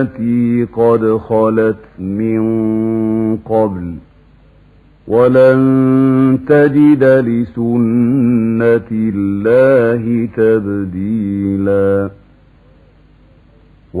التي قد خلت من قبل ولن تجد لسنة الله تبديلا